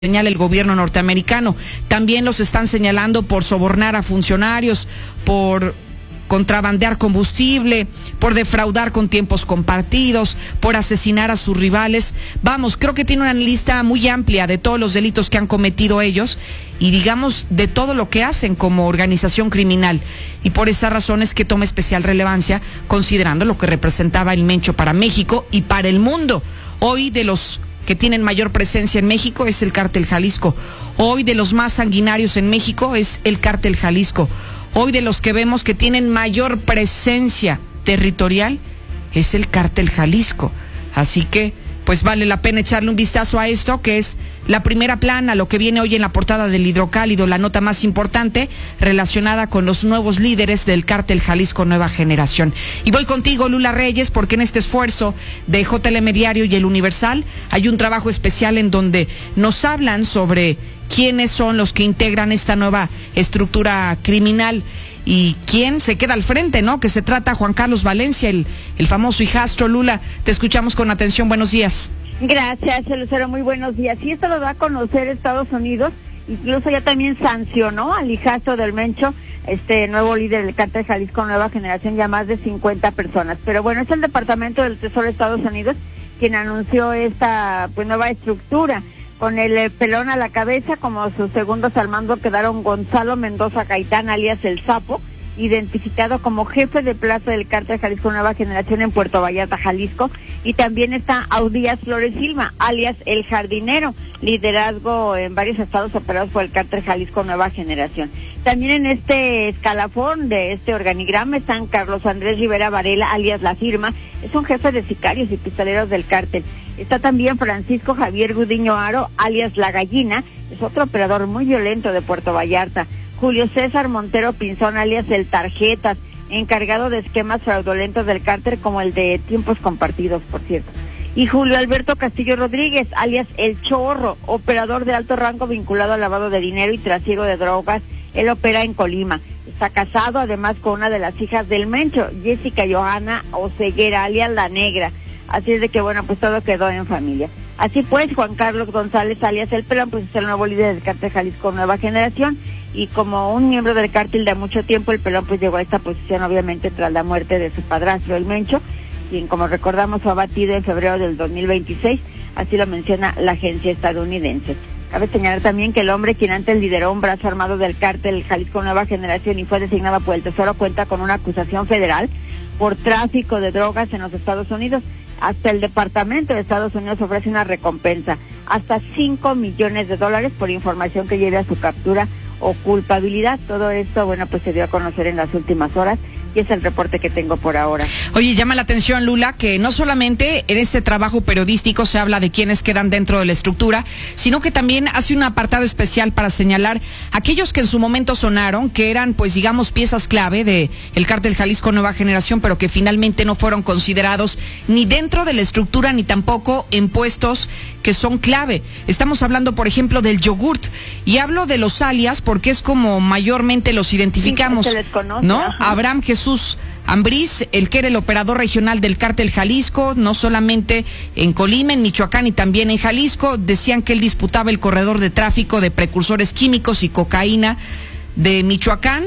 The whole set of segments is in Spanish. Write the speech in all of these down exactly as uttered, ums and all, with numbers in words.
señala el gobierno norteamericano. También los están señalando por sobornar a funcionarios, por contrabandear combustible, por defraudar con tiempos compartidos, por asesinar a sus rivales. Vamos, creo que tiene una lista muy amplia de todos los delitos que han cometido ellos y digamos de todo lo que hacen como organización criminal. Y por esa razón es que toma especial relevancia considerando lo que representaba el Mencho para México y para el mundo. Hoy de los que tienen mayor presencia en México es el Cártel Jalisco. Hoy de los más sanguinarios en México es el Cártel Jalisco. Hoy de los que vemos que tienen mayor presencia territorial es el Cártel Jalisco. Así que pues vale la pena echarle un vistazo a esto, que es la primera plana, lo que viene hoy en la portada del Hidrocálido, la nota más importante relacionada con los nuevos líderes del Cártel Jalisco Nueva Generación. Y voy contigo, Lula Reyes, porque en este esfuerzo de J L M Diario y El Universal hay un trabajo especial en donde nos hablan sobre quiénes son los que integran esta nueva estructura criminal y quién se queda al frente, ¿no? Que se trata Juan Carlos Valencia, el, el famoso hijastro. Lula, te escuchamos con atención, buenos días. Gracias, Lucero, muy buenos días. Y esto lo da a conocer Estados Unidos, incluso ya también sancionó al hijastro del Mencho, este nuevo líder del Cártel Jalisco Nueva Generación, ya más de cincuenta personas. Pero bueno, es el Departamento del Tesoro de Estados Unidos quien anunció esta pues nueva estructura. Con el eh, pelón a la cabeza, como sus segundos al mando quedaron Gonzalo Mendoza Gaitán, alias El Sapo, identificado como jefe de plaza del Cártel Jalisco Nueva Generación en Puerto Vallarta, Jalisco, y también está Audías Flores Silva, alias El Jardinero, liderazgo en varios estados operados por el Cártel Jalisco Nueva Generación. También en este escalafón de este organigrama están Carlos Andrés Rivera Varela, alias La Firma, es un jefe de sicarios y pistoleros del cártel. Está también Francisco Javier Gudiño Aro, alias La Gallina, es otro operador muy violento de Puerto Vallarta. Julio César Montero Pinzón, alias El Tarjetas, encargado de esquemas fraudulentos del cártel como el de tiempos compartidos, por cierto. Y Julio Alberto Castillo Rodríguez, alias El Chorro, operador de alto rango vinculado al lavado de dinero y trasiego de drogas. Él opera en Colima. Está casado además con una de las hijas del Mencho, Jessica Johanna Oseguera, alias La Negra. Así es de que, bueno, pues todo quedó en familia. Así pues, Juan Carlos González, alias El Pelón, pues es el nuevo líder del Cártel Jalisco Nueva Generación. Y como un miembro del cártel de mucho tiempo, El Pelón pues llegó a esta posición obviamente tras la muerte de su padrastro, el Mencho, quien, como recordamos, fue abatido en febrero del dos mil veintiséis. Así lo menciona la agencia estadounidense. Cabe señalar también que el hombre quien antes lideró un brazo armado del Cártel Jalisco Nueva Generación y fue designado por el Tesoro cuenta con una acusación federal por tráfico de drogas en los Estados Unidos. Hasta el Departamento de Estados Unidos ofrece una recompensa, hasta cinco millones de dólares por información que lleve a su captura o culpabilidad. Todo esto, bueno, pues se dio a conocer en las últimas horas y es el reporte que tengo por ahora. Oye, llama la atención, Lula, que no solamente en este trabajo periodístico se habla de quienes quedan dentro de la estructura, sino que también hace un apartado especial para señalar aquellos que en su momento sonaron, que eran, pues digamos, piezas clave de el Cártel Jalisco Nueva Generación, pero que finalmente no fueron considerados ni dentro de la estructura ni tampoco en puestos que son clave. Estamos hablando, por ejemplo, del yogurt, y hablo de los alias porque es como mayormente los identificamos, sí, se les conoce, ¿no? Ajá. Abraham Jesús Ambriz, el que era el operador regional del Cártel Jalisco, no solamente en Colima, en Michoacán y también en Jalisco. Decían que él disputaba el corredor de tráfico de precursores químicos y cocaína de Michoacán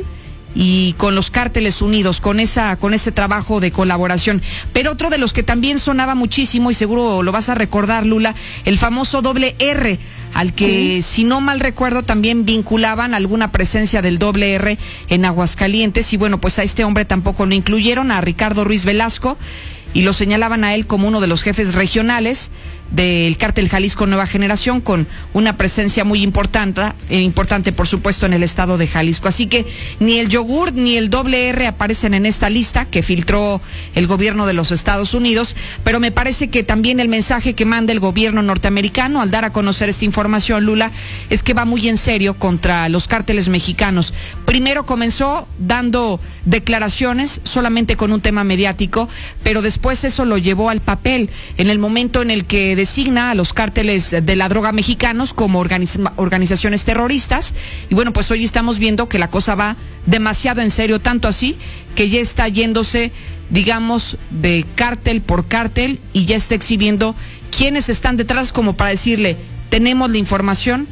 y con los Cárteles Unidos, con esa, con ese trabajo de colaboración. Pero otro de los que también sonaba muchísimo, y seguro lo vas a recordar, Lula, el famoso doble R, al que, sí, si no mal recuerdo, también vinculaban alguna presencia del doble R en Aguascalientes, y bueno, pues a este hombre tampoco lo incluyeron, a Ricardo Ruiz Velasco, y lo señalaban a él como uno de los jefes regionales del Cártel Jalisco Nueva Generación, con una presencia muy importante, eh, importante por supuesto en el estado de Jalisco. Así que ni el yogur ni el doble R aparecen en esta lista que filtró el gobierno de los Estados Unidos, pero me parece que también el mensaje que manda el gobierno norteamericano al dar a conocer esta información, Lula, es que va muy en serio contra los cárteles mexicanos. Primero comenzó dando declaraciones solamente con un tema mediático, pero después eso lo llevó al papel en el momento en el que designa a los cárteles de la droga mexicanos como organiz- organizaciones terroristas. Y bueno, pues hoy estamos viendo que la cosa va demasiado en serio, tanto así que ya está yéndose, digamos, de cártel por cártel y ya está exhibiendo quiénes están detrás, como para decirle: tenemos la información,